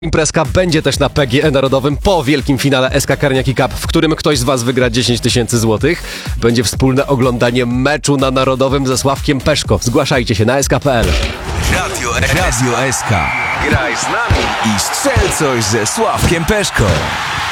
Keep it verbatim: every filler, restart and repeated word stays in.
Imprezka będzie też na P G E Narodowym po wielkim finale S K Carniaki Cup, w którym ktoś z was wygra dziesięć tysięcy złotych. Będzie wspólne oglądanie meczu na Narodowym ze Sławkiem Peszko. Zgłaszajcie się na S K kropka P L. Radio, Radio S K. Graj z nami i strzel coś ze Sławkiem Peszko.